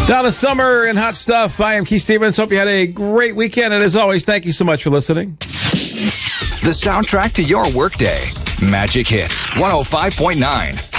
Down to summer and hot stuff. I am Keith Stevens. Hope you had a great weekend. And as always, thank you so much for listening. The soundtrack to your workday. Magic Hits 105.9.